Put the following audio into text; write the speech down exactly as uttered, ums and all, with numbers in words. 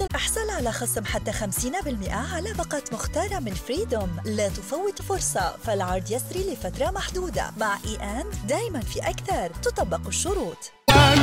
احصل على خصم حتى خمسين بالمئة على باقة مختارة من فريدوم. لا تفوت فرصة، فالعرض يسري لفترة محدودة. مع إي أند دايما في أكثر، تطبق الشروط.